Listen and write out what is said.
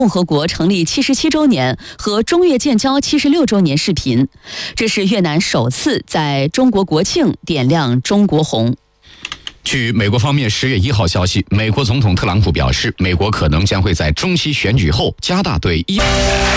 共和国成立77周年和中越建交76周年视频。这是越南首次在中国国庆点亮中国红。 据美国方面10月1号消息，美国总统特朗普表示，美国可能将会在中期选举后加大对伊朗。